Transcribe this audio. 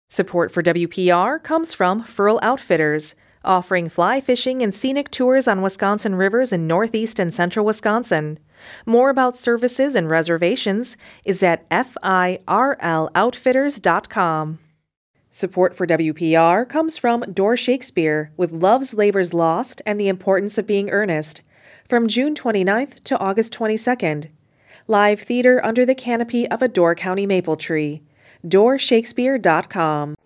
Support for WPR comes from Furl Outfitters, offering fly fishing and scenic tours on Wisconsin rivers in northeast and central Wisconsin. More about services and reservations is at firloutfitters.com. Support for WPR comes from Door Shakespeare with Love's Labor's Lost and the Importance of Being Earnest, from June 29th to August 22nd. Live theater under the canopy of a Door County maple tree. DoorShakespeare.com.